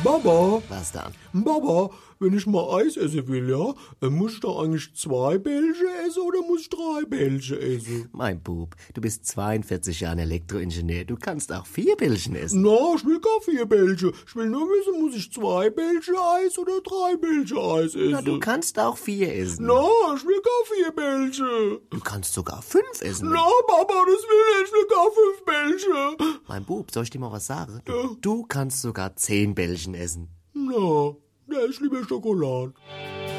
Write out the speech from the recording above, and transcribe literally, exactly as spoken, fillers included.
Baba, Was dann? Baba, wenn ich mal Eis essen will, ja, äh, muss ich da eigentlich zwei Bällchen essen oder muss ich drei Bällchen essen? Mein Bub, du bist zweiundvierzig Jahre Elektroingenieur. Du kannst auch vier Bällchen essen. Na, ich will gar vier Bällchen. Ich will nur wissen, muss ich zwei Bällchen Eis oder drei Bällchen Eis essen? Na, du kannst auch vier essen. Na, ich will gar vier Bällchen. Du kannst sogar fünf essen. Na, Papa, das will ich, ich will gar fünf Bällchen. Mein Bub, soll ich dir mal was sagen? Du, du kannst sogar zehn Bällchen essen. Na, da ist lieber Schokolade.